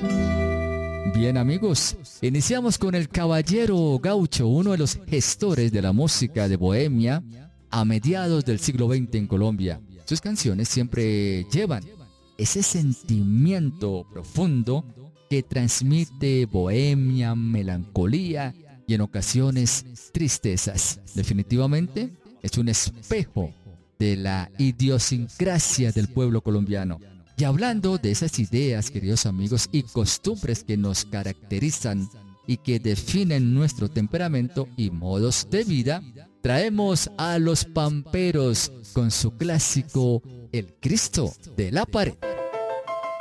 Bien amigos, iniciamos con el Caballero Gaucho, uno de los gestores de la música de Bohemia a mediados del siglo XX en Colombia. Sus canciones siempre llevan ese sentimiento profundo que transmite bohemia, melancolía y en ocasiones tristezas. Definitivamente es un espejo de la idiosincrasia del pueblo colombiano. Y hablando de esas ideas, queridos amigos, y costumbres que nos caracterizan y que definen nuestro temperamento y modos de vida, traemos a los Pamperos con su clásico El Cristo de la Pared.